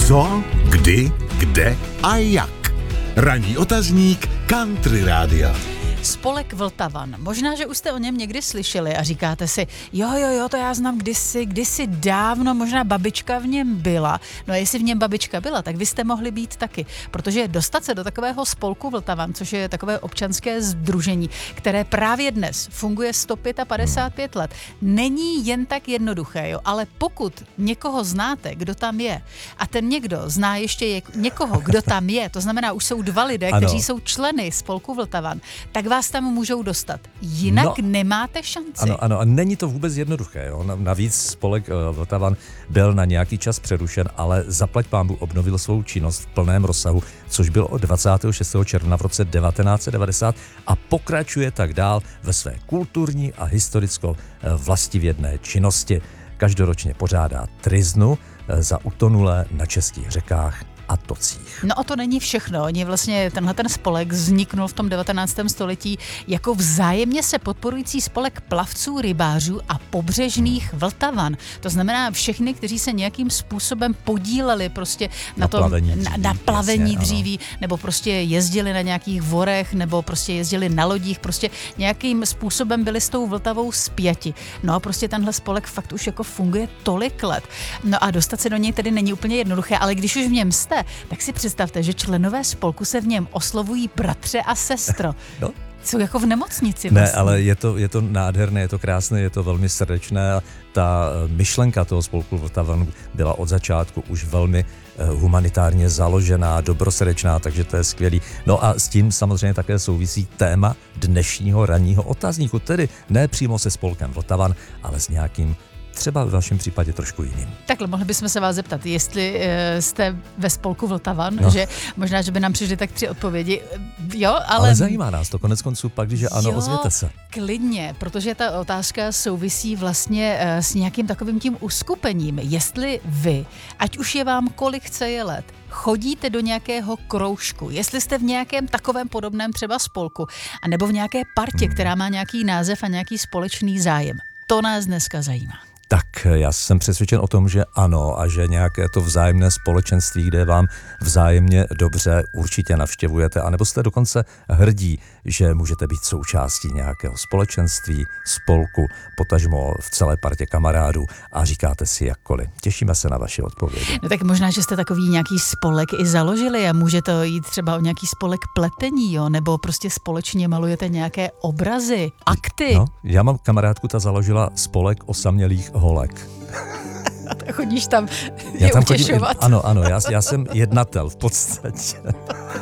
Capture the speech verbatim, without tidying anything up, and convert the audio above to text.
Co, kdy, kde a jak. Ranní otazník Country Rádia. Spolek Vltavan. Možná, že už jste o něm někdy slyšeli a říkáte si, jo, jo, jo, to já znám kdysi, kdysi dávno, možná babička v něm byla. No a jestli v něm babička byla, tak vy jste mohli být taky. Protože dostat se do takového spolku Vltavan, což je takové občanské sdružení, které právě dnes funguje sto padesát pět let, není jen tak jednoduché, jo. Ale pokud někoho znáte, kdo tam je, a ten někdo zná ještě je, někoho, kdo tam je, to znamená, už jsou dva lidé, ano, kteří jsou členy spolku Vltavan, tak vás tam můžou dostat. Jinak no, nemáte šanci. Ano, ano, a není to vůbec jednoduché. Jo? Navíc spolek Vltavan byl na nějaký čas přerušen, ale zaplať pánbůh obnovil svou činnost v plném rozsahu, což bylo od dvacátého šestého června v roce devatenáct set devadesát a pokračuje tak dál ve své kulturní a historicko vlastivědné činnosti. Každoročně pořádá tryznu za utonulé na českých řekách a tocích. No a to není všechno. Oni vlastně, tenhle ten spolek vzniknul v tom devatenáctém století jako vzájemně se podporující spolek plavců, rybářů a pobřežných Vltavan. To znamená všechny, kteří se nějakým způsobem podíleli prostě na, na tom, plavení dříví, na, na plavení jasně, dříví, nebo prostě jezdili na nějakých vorech, nebo prostě jezdili na lodích, prostě nějakým způsobem byli s tou Vltavou spjati. No a prostě tenhle spolek fakt už jako funguje tolik let. No a dostat se do něj tedy není úplně jednoduché, ale když už v něm jste, tak si představte, že členové spolku se v něm oslovují bratře a sestro. No. Jsou jako v nemocnici vlastně. Ne, ale je to, je to nádherné, je to krásné, je to velmi srdečné a ta myšlenka toho spolku Vltavan byla od začátku už velmi humanitárně založená, dobrosrdečná, takže to je skvělý. No a s tím samozřejmě také souvisí téma dnešního ranního otazníku, tedy ne přímo se spolkem Vltavan, ale s nějakým třeba v vašem případě trošku jiným. Takhle, mohli bychom se vás zeptat, jestli e, jste ve spolku Vltavan, no. že možná, že by nám přišli tak tři odpovědi. Jo, ale... ale zajímá nás to konec konců pak, když ano, jo, ozvěte se. Klidně, protože ta otázka souvisí vlastně e, s nějakým takovým tím uskupením. Jestli vy, ať už je vám kolik chce je let, chodíte do nějakého kroužku, jestli jste v nějakém takovém podobném třeba spolku, anebo v nějaké partě, hmm. která má nějaký název a nějaký společný zájem. To nás dneska zajímá. Tak já jsem přesvědčen o tom, že ano a že nějaké to vzájemné společenství, kde vám vzájemně dobře určitě navštěvujete, anebo jste dokonce hrdí, že můžete být součástí nějakého společenství, spolku, potažmo v celé partě kamarádů a říkáte si jakkoliv. Těšíme se na vaše odpovědi. No tak možná, že jste takový nějaký spolek i založili a může to jít třeba o nějaký spolek pletení, jo? Nebo prostě společně malujete nějaké obrazy, akty. No, já mám kamarádku, ta založila spolek osamělých holek. A chodíš tam já je tam utěšovat. Chodím, ano, ano, já, já jsem jednatel v podstatě.